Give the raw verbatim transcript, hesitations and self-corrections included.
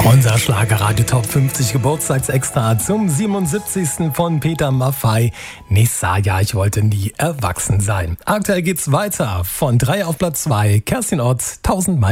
Unser Schlagerradio Top fünfzig Geburtstagsextra zum siebenundsiebzigsten von Peter Maffay. Nächstes Jahr, ich wollte nie erwachsen sein. Aktuell geht's weiter. Von drei auf Platz zwei. Kerstin Ott, tausend Meilen.